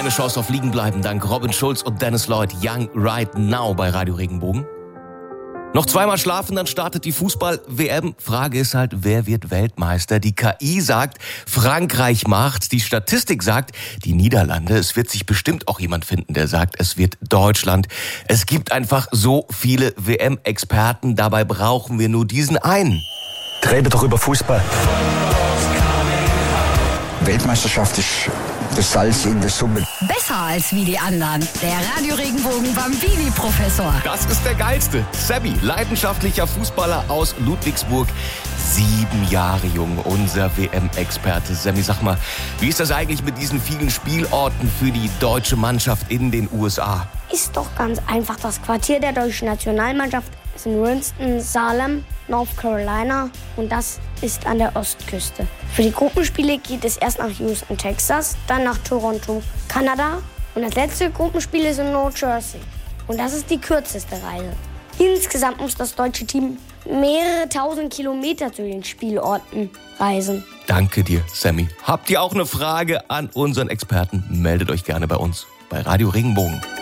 Keine Chance auf liegen bleiben, dank Robin Schulz und Dennis Lloyd. Young Right Now bei Radio Regenbogen. Noch zweimal schlafen, dann startet die Fußball-WM. Frage ist halt, wer wird Weltmeister? Die KI sagt, Frankreich macht's. Die Statistik sagt, die Niederlande. Es wird sich bestimmt auch jemand finden, der sagt, es wird Deutschland. Es gibt einfach so viele WM-Experten. Dabei brauchen wir nur diesen einen. Rede doch über Fußball. Weltmeisterschaft ist das Salz in der Suppe. Besser als wie die anderen. Der Radio Regenbogen Bambini-Professor. Das ist der Geilste. Sammy, leidenschaftlicher Fußballer aus Ludwigsburg. 7 Jahre jung, unser WM-Experte. Sammy, sag mal, wie ist das eigentlich mit diesen vielen Spielorten für die deutsche Mannschaft in den USA? Ist doch ganz einfach. Das Quartier der deutschen Nationalmannschaft ist in Winston-Salem, North Carolina, und das ist an der Ostküste. Für die Gruppenspiele geht es erst nach Houston, Texas, dann nach Toronto, Kanada, und das letzte Gruppenspiel ist in New Jersey. Und das ist die kürzeste Reise. Insgesamt muss das deutsche Team mehrere tausend Kilometer zu den Spielorten reisen. Danke dir, Sammy. Habt ihr auch eine Frage an unseren Experten? Meldet euch gerne bei uns bei Radio Regenbogen.